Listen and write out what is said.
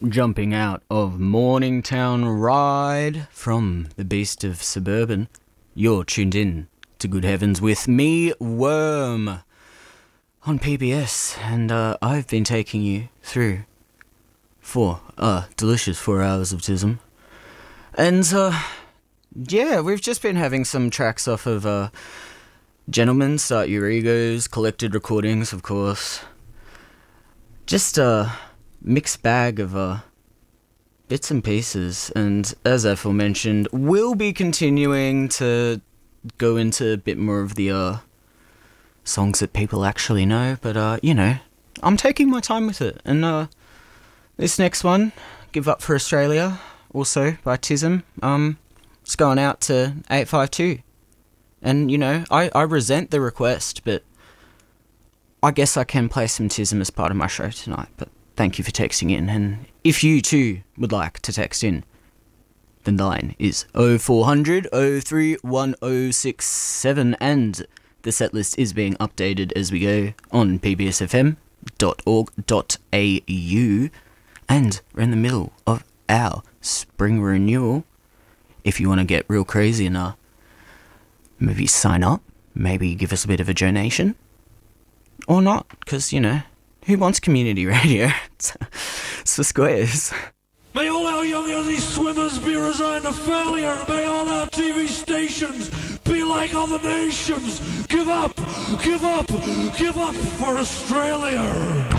jumping out of Morningtown Ride from the Beast of Suburban. You're tuned in to Good Heavens with me, Worm, on PBS, and I've been taking you through for delicious 4 hours of Tism. And yeah, we've just been having some tracks off of Gentlemen, Start Your Egos, collected recordings, of course. Just a mixed bag of bits and pieces, and as aforementioned, we'll be continuing to go into a bit more of the songs that people actually know, but you know, I'm taking my time with it. And this next one, Give Up for Australia, also by Tism, it's going out to 852. And, you know, I resent the request, but I guess I can play some Tism as part of my show tonight. But thank you for texting in. And if you too would like to text in, then the line is 0400 03 1067. And the set list is being updated as we go on pbsfm.org.au. And we're in the middle of our spring renewal. If you want to get real crazy and maybe sign up, maybe give us a bit of a donation, or not, because, you know, who wants community radio? It's for squares. May all our young Aussie swimmers be resigned to failure. May all our TV stations be like other nations. Give up, give up, give up for Australia.